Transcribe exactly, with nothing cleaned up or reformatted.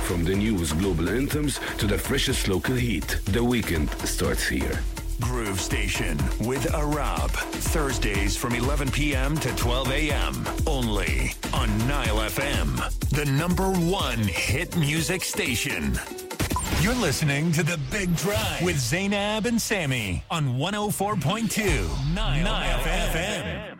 From the newest global anthems to the freshest local heat, the weekend starts here. Groove Station with Arab. Thursdays from eleven p.m. to twelve a.m. Only on Nile F M, the number one hit music station. You're listening to The Big Drive with Zainab and Sammy on one oh four point two Nile, Nile F M.